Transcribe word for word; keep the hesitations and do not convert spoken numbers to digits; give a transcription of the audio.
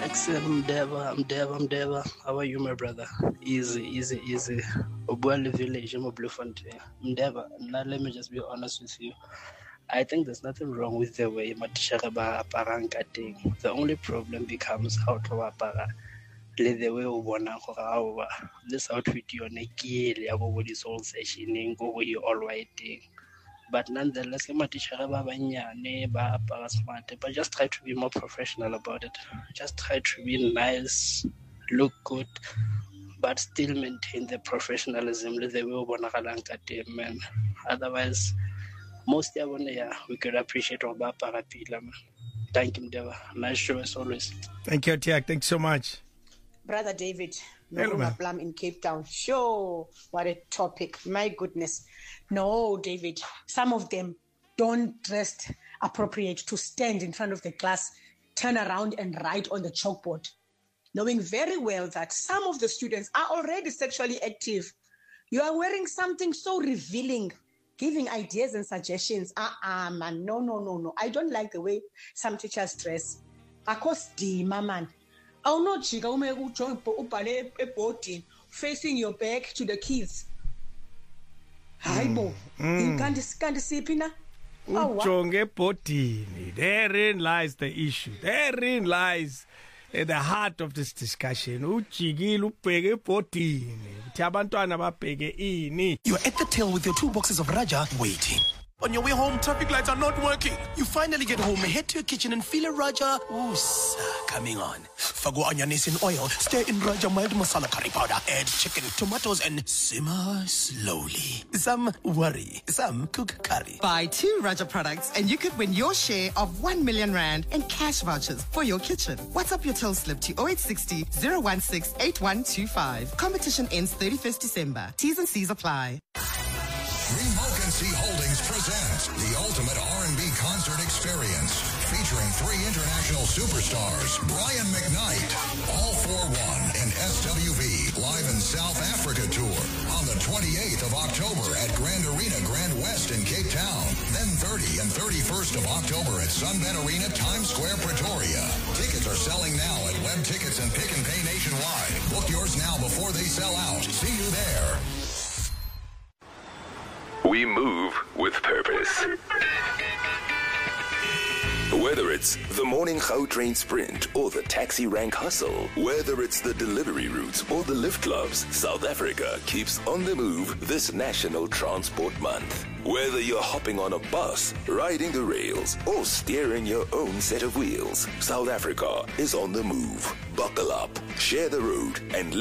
Excellent, Deva. I'm Deva. I'm Deva. How are you, my brother? Easy, easy, easy. Obuale village, I'm a Bluefontaine. Deva. Now let me just be honest with you. I think there's nothing wrong with the way Matisharaba Parankating. The only problem becomes how to apara. The way we this outfit you're naked, about this whole session, go where you all waiting. But nonetheless, but just try to be more professional about it. Just try to be nice, look good, but still maintain the professionalism the way we man. Otherwise, most of yeah, we could appreciate our parapila. Thank you, Deva. Nice show as always. Thank you, Tiak. Thanks so much. Brother David, Hello, no Plum in Cape Town. Sure, what a topic. My goodness. No, David, some of them don't dress appropriate to stand in front of the class, turn around and write on the chalkboard, knowing very well that some of the students are already sexually active. You are wearing something so revealing, giving ideas and suggestions. Ah, uh-uh, man, no, no, no, no. I don't like the way some teachers dress. Akos di, man. Oh no, chica, facing your back to the kids. Haibo, you can't can't see pina. Ujonge potini. Therein lies the issue. Therein lies at the heart of this discussion. Uchigile upege potini. Tiabantwana bapege ini. You're at the tail with your two boxes of Raja waiting. On your way home, traffic lights are not working. You finally get home, head to your kitchen and feel a Raja Oosa coming on. Fago anyanis in oil, stir in Raja mild masala curry powder, add chicken, tomatoes and simmer slowly. Some worry, some cook curry. Buy two Raja products and you could win your share of one million rand in cash vouchers for your kitchen. WhatsApp your till slip to oh eight six oh, oh one six, eight one two five. Competition ends thirty-first December. T's and C's apply. Remogency Holdings presents the ultimate R and B concert experience, featuring three international superstars, Brian McKnight, All for One, and S W V live in South Africa tour on the twenty-eighth of October at Grand Arena Grand West in Cape Town. Then thirtieth and thirty-first of October at Sunbet Arena Times Square, Pretoria. Tickets are selling now at Web Tickets and Pick and Pay nationwide. Book yours now before they sell out. See you there. We move with purpose. Whether it's the morning Gautrain sprint or the taxi rank hustle, whether it's the delivery routes or the lift clubs, South Africa keeps on the move this National Transport Month. Whether you're hopping on a bus, riding the rails, or steering your own set of wheels, South Africa is on the move. Buckle up, share the road, and